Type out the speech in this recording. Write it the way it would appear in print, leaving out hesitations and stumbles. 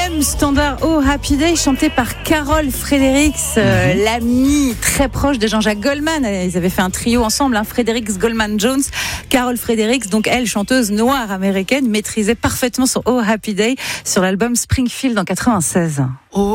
même standard Oh Happy Day chanté par Carol Fredericks, l'amie très proche de Jean-Jacques Goldman. Ils avaient fait un trio ensemble, Fredericks, Goldman, Jones. Carol Fredericks, donc elle, chanteuse noire américaine, maîtrisait parfaitement son Oh Happy Day sur l'album Springfield en 96.